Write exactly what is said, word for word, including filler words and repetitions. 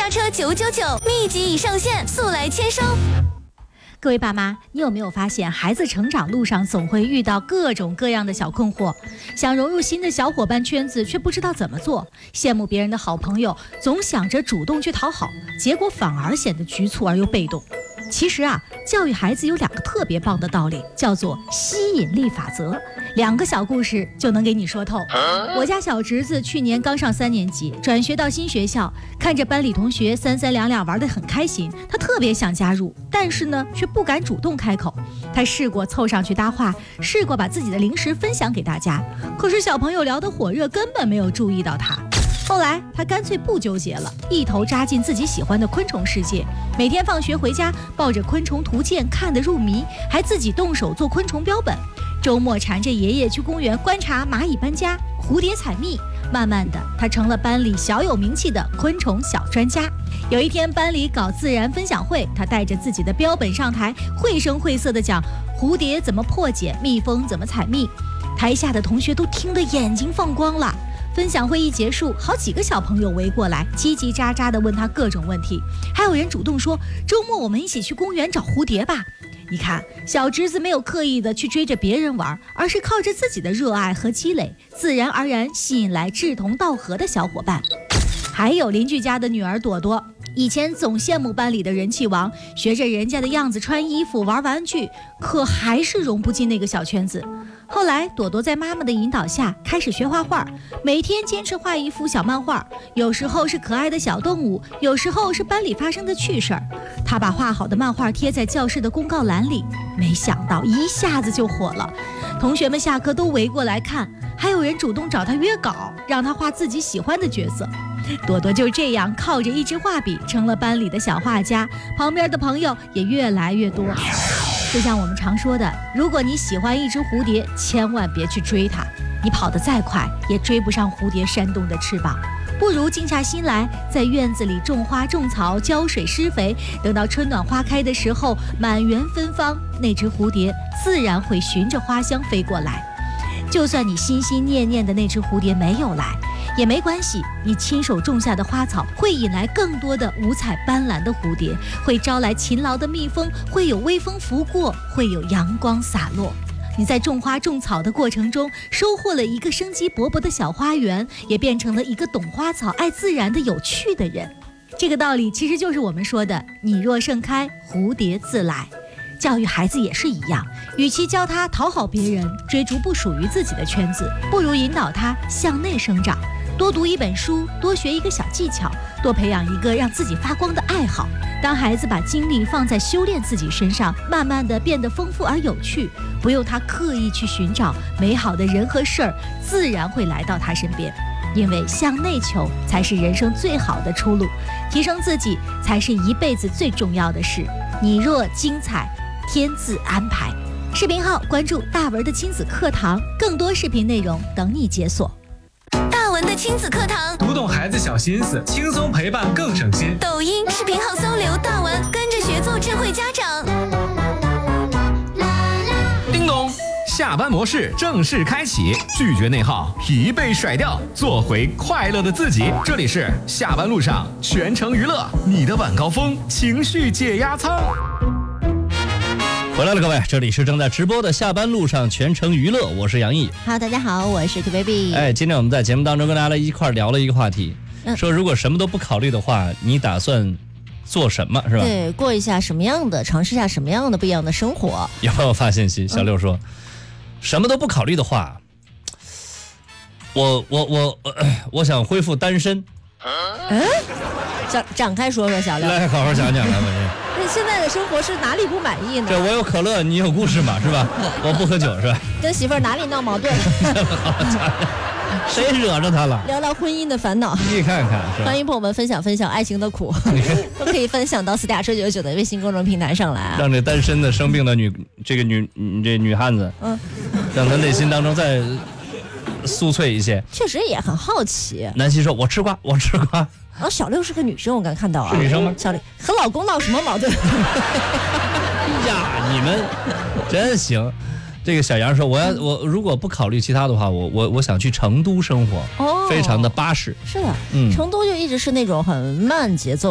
刷车九九九，密集已上线，速来签收。 各位爸妈，你有没有发现，孩子成长路上总会遇到各种各样的小困惑，想融入新的小伙伴圈子，却不知道怎么做；羡慕别人的好朋友，总想着主动去讨好，结果反而显得局促而又被动。其实啊，教育孩子有两个特别棒的道理，叫做吸引力法则。两个小故事就能给你说透。我家小侄子去年刚上三年级，转学到新学校，看着班里同学三三两两玩得很开心，他特别想加入，但是呢，却不敢主动开口。他试过凑上去搭话，试过把自己的零食分享给大家，可是小朋友聊得火热，根本没有注意到他。后来他干脆不纠结了，一头扎进自己喜欢的昆虫世界，每天放学回家抱着昆虫图鉴看得入迷，还自己动手做昆虫标本。周末缠着爷爷去公园观察蚂蚁搬家、蝴蝶采蜜，慢慢的他成了班里小有名气的昆虫小专家。有一天班里搞自然分享会，他带着自己的标本上台，绘声绘色地讲蝴蝶怎么破茧，蜜蜂怎么采蜜，台下的同学都听得眼睛放光了。分享会一结束，好几个小朋友围过来，叽叽喳喳地问他各种问题，还有人主动说周末我们一起去公园找蝴蝶吧。你看，小侄子没有刻意的去追着别人玩，而是靠着自己的热爱和积累，自然而然吸引来志同道合的小伙伴。还有邻居家的女儿朵朵，以前总羡慕班里的人气王，学着人家的样子穿衣服玩玩具，可还是融不进那个小圈子。后来朵朵在妈妈的引导下开始学画画，每天坚持画一幅小漫画，有时候是可爱的小动物，有时候是班里发生的趣事儿。她把画好的漫画贴在教室的公告栏里，没想到一下子就火了，同学们下课都围过来看，还有人主动找她约稿，让她画自己喜欢的角色。朵朵就这样靠着一支画笔成了班里的小画家，旁边的朋友也越来越多。就像我们常说的，如果你喜欢一只蝴蝶，千万别去追它，你跑得再快也追不上蝴蝶扇动的翅膀，不如静下心来，在院子里种花种草，浇水施肥，等到春暖花开的时候，满园芬芳，那只蝴蝶自然会循着花香飞过来。就算你心心念念的那只蝴蝶没有来也没关系，你亲手种下的花草会引来更多的五彩斑斓的蝴蝶，会招来勤劳的蜜蜂，会有微风拂过，会有阳光洒落。你在种花种草的过程中，收获了一个生机勃勃的小花园，也变成了一个懂花草、爱自然的有趣的人。这个道理其实就是我们说的你若盛开，蝴蝶自来。教育孩子也是一样，与其教他讨好别人，追逐不属于自己的圈子，不如引导他向内生长，多读一本书，多学一个小技巧，多培养一个让自己发光的爱好。当孩子把精力放在修炼自己身上，慢慢的变得丰富而有趣，不用他刻意去寻找，美好的人和事儿自然会来到他身边。因为向内求才是人生最好的出路，提升自己才是一辈子最重要的事。你若精彩，天自安排。视频号关注大文的亲子课堂，更多视频内容等你解锁。 大文的亲子课堂， 读懂孩子小心思，轻松陪伴更省心。 抖音视频号搜刘大文，跟着学做智慧家长。 叮咚，下班模式正式开启，拒绝内耗，疲惫甩掉，做回快乐的自己。这里是下班路上全程娱乐，你的晚高峰情绪解压舱。 回来了，各位，这里是正在直播的下班路上全程娱乐，我是杨毅。 好，大家好，我是 K baby。 哎，今天我们在节目当中跟大家一块聊了一个话题，嗯、说如果什么都不考虑的话，你打算做什么，是吧？ 对，过一下什么样的，尝试一下什么样的不一样的生活。 有朋友发信息，小六说，嗯、什么都不考虑的话，我我我、呃、我想恢复单身。 嗯，展展开说说，小六， 来好好讲讲来吧。 现在的生活是哪里不满意呢？ 这我有可乐，你有故事嘛，是吧？我不喝酒，是吧？ 跟媳妇儿哪里闹矛盾了？ 谁惹着他了？ 聊聊婚姻的烦恼， 你看看， 欢迎朋友们分享分享爱情的苦，都可以分享到私家车九九九的微信公众平台上来啊！ 让这单身的生病的女这个女这女汉子，嗯，让她内心当中再酥脆一些。 确实也很好奇。 南希说：“我吃瓜，我吃瓜。” 啊，小六是个女生，我刚看到啊， 是女生吗？ 小六和老公闹什么矛盾？ 哎呀，你们真行！这个小杨说，我要我如果不考虑其他的话，我我我想去成都生活，哦，非常的巴适。 是的，嗯，成都就一直是那种很慢节奏。